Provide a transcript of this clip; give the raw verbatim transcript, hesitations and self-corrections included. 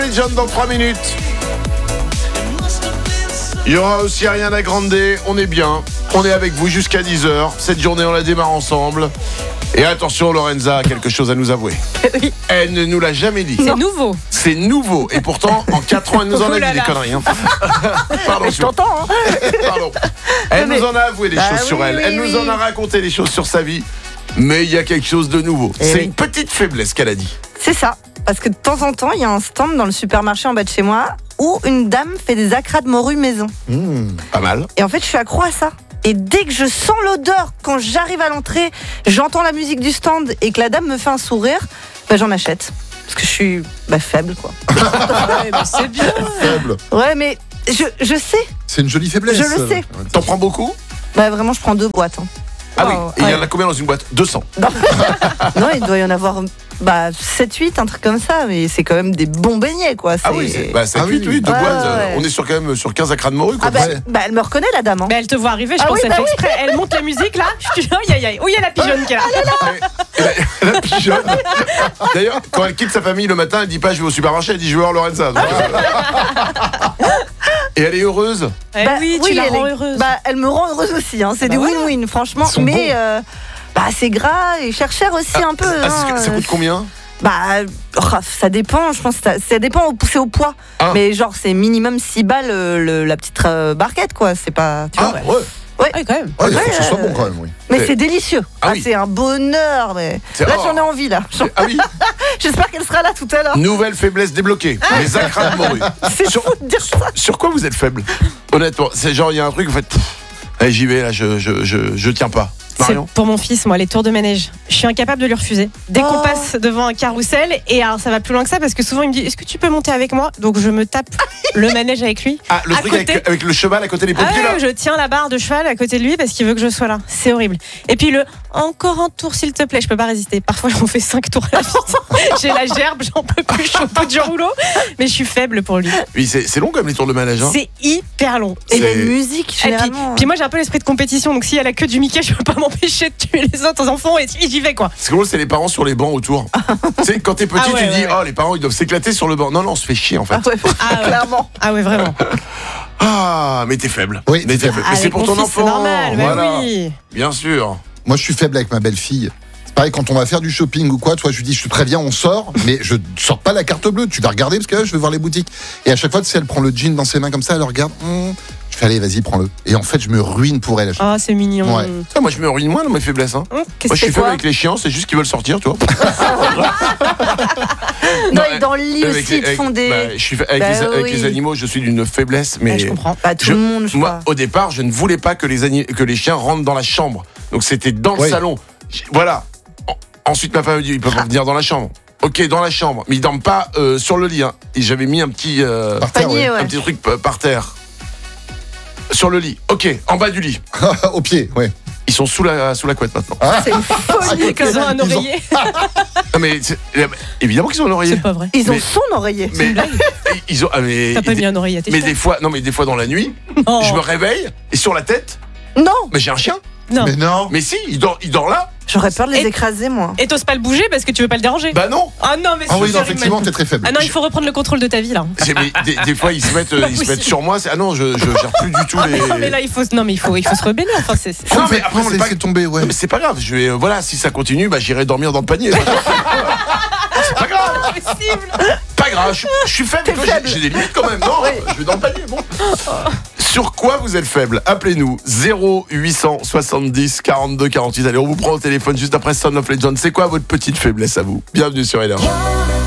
Legends dans trois minutes. Il y aura aussi Ariana Grande. On est bien. On est avec vous jusqu'à dix heures. Cette journée, on la démarre ensemble. Et attention, Lorenza a quelque chose à nous avouer. Oui. Elle ne nous l'a jamais dit. C'est nouveau. C'est nouveau. Et pourtant, en quatre ans, elle nous en a dit des conneries. Hein. Pardon, Je t'entends. Hein. Pardon. Elle Mais... nous en a avoué des bah choses oui, sur elle. oui, Elle oui. nous en a raconté des choses sur sa vie. Mais il y a quelque chose de nouveau. Et C'est oui. une petite faiblesse qu'elle a dit. C'est ça. Parce que de temps en temps, il y a un stand dans le supermarché en bas de chez moi où une dame fait des acras de morue maison. Mmh, pas mal. Et en fait, je suis accro à ça. Et dès que je sens l'odeur, quand j'arrive à l'entrée, j'entends la musique du stand et que la dame me fait un sourire, bah, j'en achète. Parce que je suis bah, faible, quoi. Ouais, bah, c'est bien. Faible. Ouais, mais je, je sais. C'est une jolie faiblesse. Je le sais. T'en prends beaucoup? Bah, vraiment, je prends deux boîtes. Hein. Ah oui. Oh, Et il y en ouais. a combien dans une boîte? deux cents. Non, il doit y en avoir bah, sept huit, un truc comme ça. Mais c'est quand même des bons beignets, quoi. Ah C'est- oui, c'est bah, Ah huit, oui. oui, deux Ouais, boîtes. ouais, euh, ouais. On est sur quand même sur quinze acras de morue. Quoi. Ah bah, Ouais. bah, elle me reconnaît, la dame. Hein. Mais elle te voit arriver, je Ah pense oui, qu'elle bah fait oui. exprès. Elle monte la musique là. Je te dis, aïe aïe aïe. Où il y a la pigeonne qui est là? Et la, la pigeonne. D'ailleurs, quand elle quitte sa famille le matin, elle dit pas je vais au supermarché, elle dit je vais voir Lorenza. Donc, euh, Et elle est heureuse. Eh Bah, oui, tu la elle rends est- heureuse. Bah, elle me rend heureuse aussi. Hein. C'est Bah des voilà. win-win, franchement. Ils sont Mais bons. euh, bah, c'est gras et cher cher aussi un peu. Ah, c'est- hein. ça coûte combien? Bah, oh, ça dépend. Je pense que ça, ça dépend. au- C'est au poids. Ah. Mais genre, c'est minimum six balles euh, le- la petite euh, barquette, quoi. C'est pas. Tu vois, Ah, ouais. ouais. Ah oui, quand même. Ouais, il faut Ouais, que ce soit euh, bon quand même, oui. Mais Mais- c'est délicieux. Ah Ah, oui. c'est un bonheur. Mais C'est- là, oh. j'en ai envie là. J'en- Ah oui. J'espère qu'elle sera là tout à l'heure. Nouvelle faiblesse débloquée. Les acras de morue. C'est Sur, fou de dire ça. sur quoi vous êtes faible? Honnêtement, c'est genre il y a un truc vous faites. pff, Allez, j'y vais là, je, je, je, je tiens pas. C'est Marion. pour mon fils, moi, les tours de manège. Je suis incapable de lui refuser. Dès qu'on Oh. passe devant un carrousel, et alors ça va plus loin que ça parce que souvent il me dit est-ce que tu peux monter avec moi? Donc je me tape le manège avec lui. Ah, le à truc côté. avec, avec le cheval à côté des Ah pompiers là. ouais, je tiens la barre de cheval à côté de lui parce qu'il veut que je sois là. C'est horrible. Et puis le encore un tour s'il te plaît, je peux pas résister. Parfois j'en fais cinq tours à la suite. J'ai la gerbe, j'en peux plus, je suis au bout du rouleau. Mais je suis faible pour lui. Oui, c'est c'est long comme les tours de manège. Hein. C'est hyper long. Et la C'est- musique, Et puis, généralement. puis moi j'ai un peu l'esprit de compétition, donc s'il y a la queue du Mickey, je peux pas m'empêcher de tuer les autres enfants et j'y vais quoi. Ce que drôle, c'est les parents sur les bancs autour. Tu sais, quand t'es petit, Ah ouais, tu ouais, dis ouais. oh les parents ils doivent s'éclater sur le banc. Non non, on se fait chier en fait. Ah ouais, Ah ouais. clairement. Ah ouais vraiment. Ah, mais t'es faible. Oui, mais t'es t'es faible. faible. Mais c'est Avec pour mon ton fils, enfant. c'est normal, mais Voilà. oui. Bien sûr. Moi, je suis faible avec ma belle-fille. C'est pareil, quand on va faire du shopping ou quoi, toi, je lui dis, je suis très bien, on sort, mais je sors pas la carte bleue. Tu vas regarder parce que là, je vais voir les boutiques. Et à chaque fois, tu sais, elle prend le jean dans ses mains comme ça, elle regarde. hum, Je fais, allez, vas-y, prends-le. Et en fait, je me ruine pour elle. à chaque Oh c'est mignon. Ouais. Ça, moi je me ruine moins dans mes faiblesses. Hein. Hum, qu'est-ce Moi je suis que faible c'est avec les chiens, c'est juste qu'ils veulent sortir, tu vois. Non, Non, et dans le lit Avec aussi, les- ils te avec- font des. bah, je suis fa- avec, Bah les, avec oui. les animaux, je suis d'une faiblesse, mais Ah, je comprends. Bah, tout je- le monde, je moi, crois. au départ, je ne voulais pas que les, ani- que les chiens rentrent dans la chambre. Donc c'était dans le Oui. salon. J- Voilà. En- Ensuite, ma femme me dit, ils peuvent pas venir dans la chambre. Ok, dans la chambre, mais ils dorment pas euh, sur le lit. Hein. Et j'avais mis un petit, euh, Par terre, Panier, ouais. ouais. un petit truc euh, par terre. Sur le lit. Ok, en bas du lit. Au pied, ouais. Ils sont sous la, sous la couette maintenant. C'est une folie. Ils ont un Ils ont- oreiller. Non, mais c'est- évidemment qu'ils ont un oreiller. C'est pas vrai. Ils ont Mais- son oreiller. Mais ils ont. ah, mais, T'as pas mis un oreiller à tes mais chiens? des fois, non, mais des fois dans la nuit, Oh. je me réveille et sur la tête, Non, mais j'ai un chien. Non. Mais non. Mais si, il dort, il dort là. j'aurais peur de les Et- écraser, moi. Et t'oses pas le bouger parce que tu veux pas le déranger. Bah non. Ah non mais Ah c'est oui, non, terrible, effectivement, Manu. t'es très faible. Ah non, il faut reprendre le contrôle de ta vie là. C'est- mais des, des fois, ils se mettent, euh, ils se Oui. mettent sur moi. c'est- Ah non, je, je gère plus du tout les. Non mais là il faut non mais il faut il faut se rebeller enfin c'est c'est- Non, mais Faut après, on est pas. laisser tomber, ouais. Non, mais c'est pas grave. Je vais, euh, voilà, si ça continue, bah j'irai dormir dans le panier. C'est pas grave. impossible. Pas grave. Je, je suis faible. T'es toi, faible. J'ai j'ai des limites quand même. Non, je vais dans le panier. Bon. Sur quoi vous êtes faible? Appelez-nous zéro huit cent soixante-dix quarante-deux quarante-huit. Allez, on vous prend au téléphone juste après Son of Legend. C'est quoi votre petite faiblesse à vous? Bienvenue sur Énergie.